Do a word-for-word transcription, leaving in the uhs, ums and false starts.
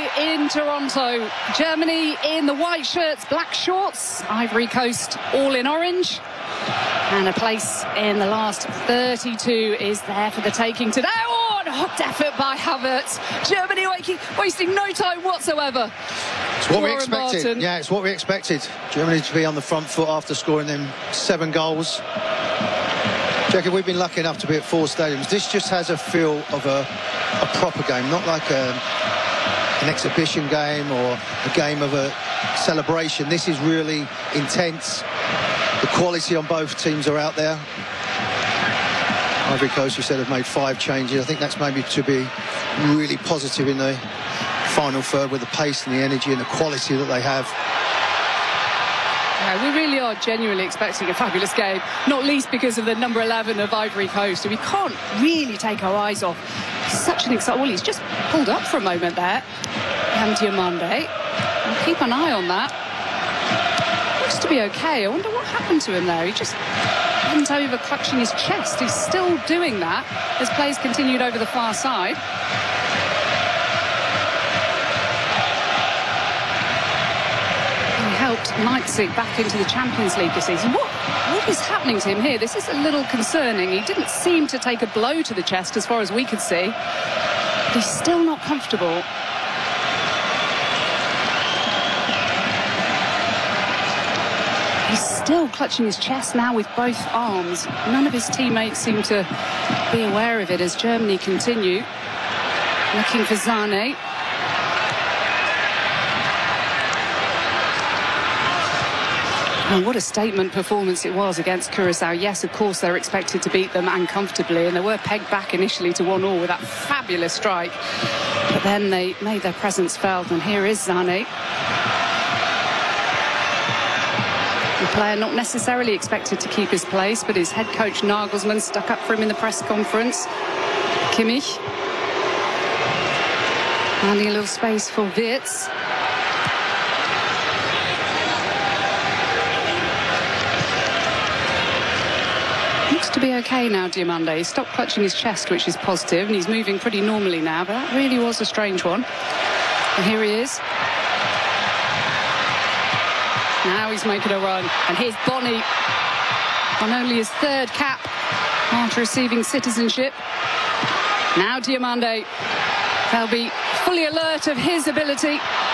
in Toronto. Germany in the white shirts, black shorts. Ivory Coast all in orange. And a place in the last thirty-two is there for the taking today. Oh, a hot effort by Havertz. Germany wasting no time whatsoever. It's what Warren we expected. Barton. Yeah, it's what we expected. Germany to be on the front foot after scoring them seven goals. Jacob, we've been lucky enough to be at four stadiums. This just has a feel of a, a proper game, not like a, an exhibition game or a game of a celebration. This is really intense. The quality on both teams are out there. Ivory Coast, you said, have made five changes. I think that's maybe to be really positive in the final third with the pace and the energy and the quality that they have. Yeah, we really are genuinely expecting a fabulous game, not least because of the number eleven of Ivory Coast, who we can't really take our eyes off. Such an exciting... Well, he's just pulled up for a moment there. And Diomande. We'll keep an eye on that. Looks to be okay. I wonder what happened to him there. He just bent over, clutching his chest. He's still doing that as plays continued over the far side. Helped Leipzig back into the Champions League this season. What, what is happening to him here? This is a little concerning. He didn't seem to take a blow to the chest as far as we could see. But he's still not comfortable. He's still clutching his chest now with both arms. None of his teammates seem to be aware of it as Germany continue. Looking for Sané. And what a statement performance it was against Curaçao. Yes, of course, they're expected to beat them and comfortably, and they were pegged back initially to one all with that fabulous strike. But then they made their presence felt, and here is Sané. The player not necessarily expected to keep his place, but his head coach Nagelsmann stuck up for him in the press conference. Kimmich. Finding a little space for Wirtz. To be okay now, Diomande. He stopped clutching his chest, which is positive, and he's moving pretty normally now, but that really was a strange one. And here he is. Now he's making a run, and here's Bony on only his third cap after receiving citizenship. Now Diomande, they'll be fully alert of his ability.